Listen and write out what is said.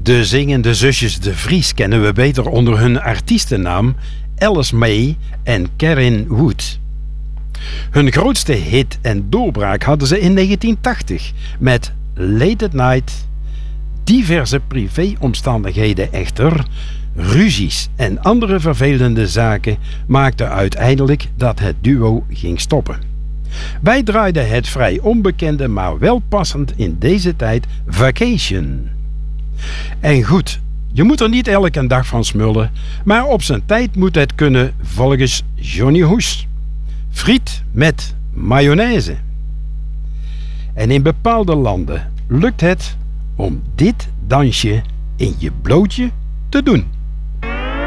De zingende zusjes De Vries kennen we beter onder hun artiestennaam Alice May en Karin Wood. Hun grootste hit en doorbraak hadden ze in 1980 met Late at Night. Diverse privéomstandigheden echter, ruzies en andere vervelende zaken maakten uiteindelijk dat het duo ging stoppen. Wij draaiden het vrij onbekende, maar wel passend in deze tijd Vacation. En goed, je moet er niet elke dag van smullen, maar op zijn tijd moet het kunnen volgens Johnny Hoes. Friet met mayonaise. En in bepaalde landen lukt het om dit dansje in je blootje te doen.